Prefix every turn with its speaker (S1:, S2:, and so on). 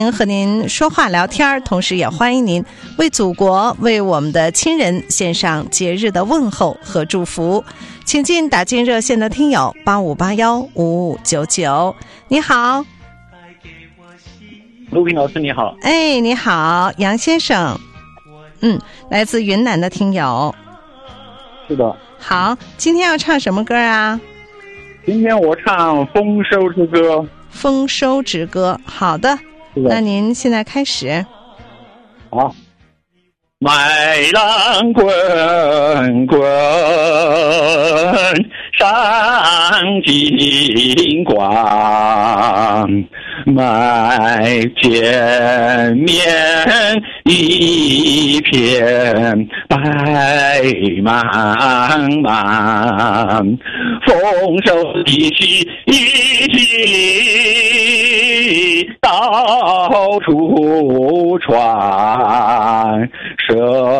S1: 和您说话聊天，同时也欢迎您为祖国、为我们的亲人献上节日的问候和祝福。请进打进热线的听友85815599。你好，
S2: 陆平老师你好。
S1: 哎，你好，杨先生。来自云南的听友。
S2: 是的。
S1: 好，今天要唱什么歌啊？
S2: 今天我唱《丰收之歌》。
S1: 丰收之歌，好的。那您现在开始。
S2: 好。麦浪滚滚，上金光，麦田面一片白茫茫，丰收的喜气到处传。